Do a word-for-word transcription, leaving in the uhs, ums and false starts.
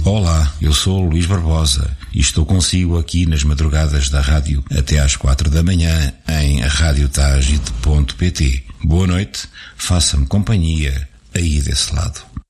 Olá, eu sou o Luís Barbosa e estou consigo aqui nas madrugadas da rádio até às quatro da manhã em radiotagite ponto pt. Boa noite, faça-me companhia aí desse lado.